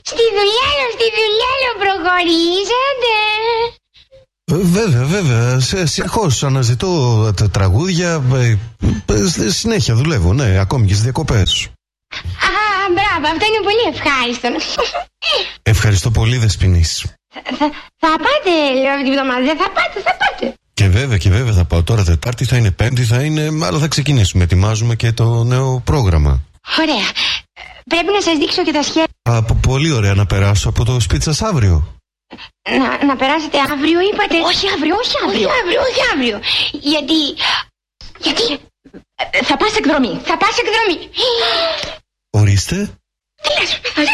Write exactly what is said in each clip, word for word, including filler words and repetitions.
Στη δουλειά, στη δουλειά, προχωρήσατε. Βέβαια, βέβαια. Συνεχώς αναζητώ τα τραγούδια. Συνέχεια δουλεύω, ναι, ακόμη και στις διακοπές. Α, μπράβο, αυτό είναι πολύ ευχάριστο. Ευχαριστώ πολύ, Δεσποινής. Θα, θα, θα πάτε, λέω, αυτή την εβδομάδα. Δεν θα πάτε, θα πάτε. Και βέβαια, και βέβαια θα πάω. Τώρα Τετάρτη θα είναι, Πέμπτη θα είναι, αλλά θα ξεκινήσουμε. Ετοιμάζουμε και το νέο πρόγραμμα. Ωραία. Πρέπει να σας δείξω και τα σχέδια. Από, πολύ ωραία να περάσω από το σπίτι σας αύριο. Να, να περάσετε αύριο, είπατε. Όχι αύριο, όχι αύριο. Όχι αύριο, όχι αύριο. Γιατί. Γιατί. Θα πας εκδρομή. Θα πας εκδρομή. Ορίστε. Τι λες,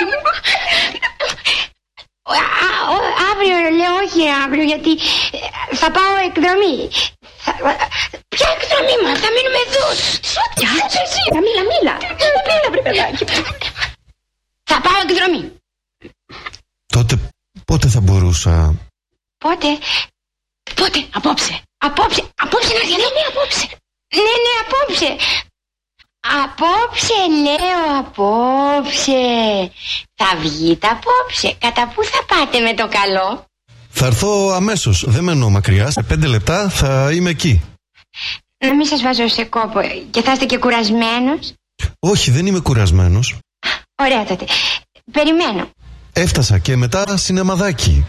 αύριο λέω, όχι αύριο, γιατί θα πάω εκδρομή. Θα... Ποια εκδρομή μας, θα μείνουμε εδώ. Σώτια, εσύ. Μίλα, μίλα. Μίλα, βρε παιδάκι. Θα πάω εκδρομή. Τότε πότε θα μπορούσα? Πότε? Πότε? Απόψε. Απόψε. Απόψε να βγει. Ναι, ναι, απόψε. Ναι, ναι, απόψε. Απόψε, λέω, απόψε. Θα βγείτε απόψε. Κατά πού θα πάτε με το καλό? Θα έρθω αμέσως. Δεν μένω μακριά. Σε πέντε λεπτά θα είμαι εκεί. Να μην σας βάζω σε κόπο και θα είστε και κουρασμένος. Όχι, δεν είμαι κουρασμένος. Ωραία τότε. Περιμένω. Έφτασα και μετά σινεμαδάκι.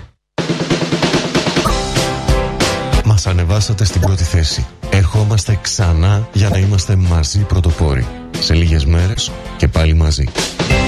Μας ανεβάσατε στην πρώτη θέση. Ερχόμαστε ξανά για να είμαστε μαζί πρωτοπόροι. Σε λίγες μέρες και πάλι μαζί.